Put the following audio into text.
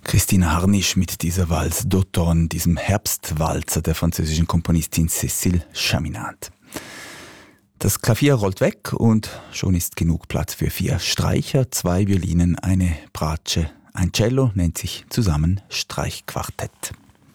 Christine Harnisch mit dieser Valse d'automne, diesem Herbstwalzer der französischen Komponistin Cécile Chaminade. Das Klavier rollt weg und schon ist genug Platz für 4 Streicher, 2 Violinen, eine Bratsche, ein Cello, nennt sich zusammen Streichquartett.